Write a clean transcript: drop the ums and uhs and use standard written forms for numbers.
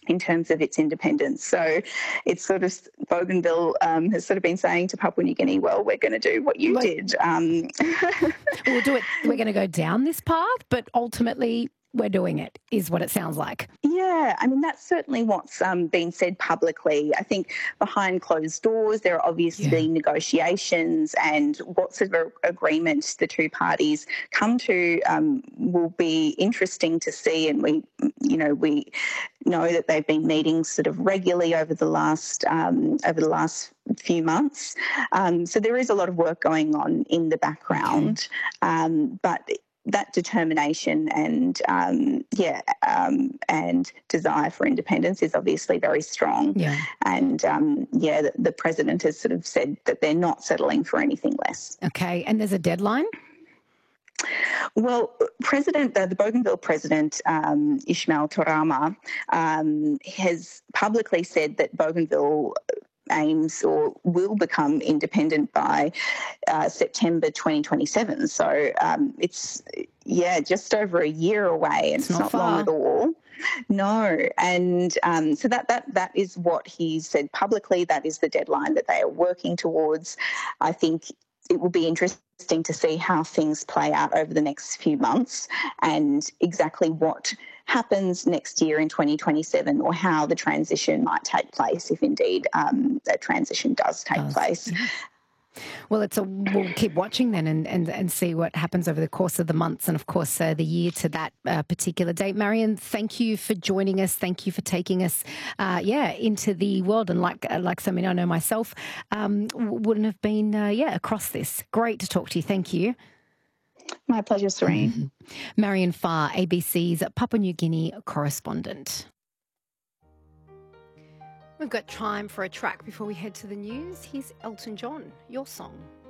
in terms of its independence. So it's sort of Bougainville has sort of been saying to Papua New Guinea, well, we're going to do what you did. We'll do it. We're going to go down this path, but ultimately we're doing it, is what it sounds like. Yeah, I mean, that's certainly what's been said publicly. I think behind closed doors, there are obviously negotiations, and what sort of agreement the two parties come to will be interesting to see. And we know that they've been meeting sort of regularly over the last few months. So there is a lot of work going on in the background, but that determination and desire for independence is obviously very strong. Yeah. And the president has sort of said that they're not settling for anything less. Okay, and there's a deadline? Well, the Bougainville president, Ismail Torama, has publicly said that Bougainville aims or will become independent by September 2027. So it's just over a year away, and it's not long at all. No, and so that is what he said publicly. That is the deadline that they are working towards. I think it will be interesting to see how things play out over the next few months and exactly what happens next year in 2027, or how the transition might take place, if indeed a transition does take place. Well, we'll keep watching then and see what happens over the course of the months and, of course, the year to that particular date. Marion, thank you for joining us. Thank you for taking us, into the world. And like so many I know myself, wouldn't have been, across this. Great to talk to you. Thank you. My pleasure, Serene. Marion Farr, ABC's Papua New Guinea correspondent. We've got time for a track before we head to the news. Here's Elton John, Your Song.